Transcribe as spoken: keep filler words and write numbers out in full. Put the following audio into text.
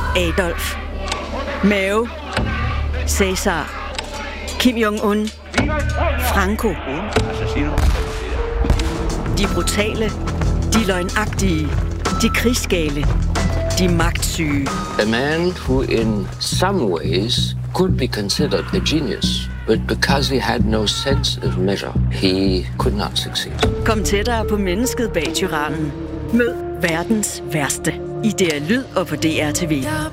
Adolf, Mao, Cæsar, Kim Jong-un, Franco. De brutale, de løgnagtige, de krigsgale, de magtsyge. A man who in some ways could be considered a genius, but because he had no sense of measure, he could not succeed. Kom tættere på mennesket bag tyrannen. Mød verdens værste i D R Lyd og på D R T V.